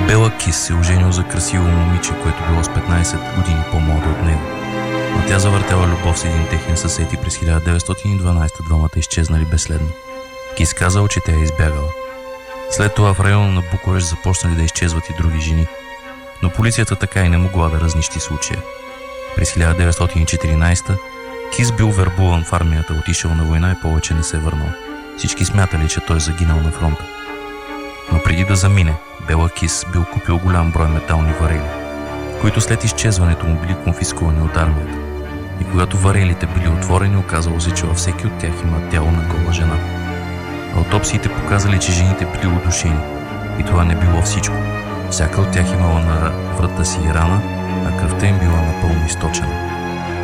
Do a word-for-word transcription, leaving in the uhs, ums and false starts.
Бела Кис се оженил за красиво момиче, което било с петнайсет години по-младо от него. Но тя завъртяла любов с един техен съсед и през хиляда деветстотин и дванайсета двамата изчезнали безследно. Кис казал, че тя е избягала. След това в района на Букурещ започнали да изчезват и други жени, но полицията така и не могла да разнищи случая. През хиляда деветстотин и четиринайсета Кис бил вербуван в армията, отишъл на война и повече не се върнал. Всички смятали, че той загинал на фронта. Но преди да замине, Бела Кис бил купил голям брой метални варели, които след изчезването му били конфискувани от армията. И когато варелите били отворени, оказало се, че във всеки от тях има тяло на гола жена. Аутопсиите показали, че жените били удушени. И това не било всичко. Всяка от тях имала на врата си рана, а кръвта им била напълно източена.